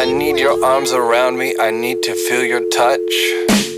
need your arms around me. I need to feel your touch.